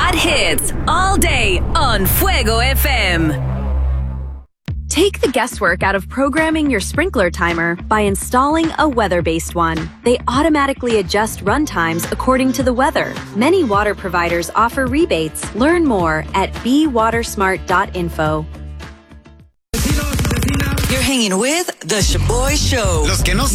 hot hits all day on Fuego FM. Take the guesswork out of programming your sprinkler timer by installing a weather-based one. They automatically adjust run times according to the weather. Many water providers offer rebates. Learn more at bewatersmart.info. You're hanging with The Shaboy Show. Los que no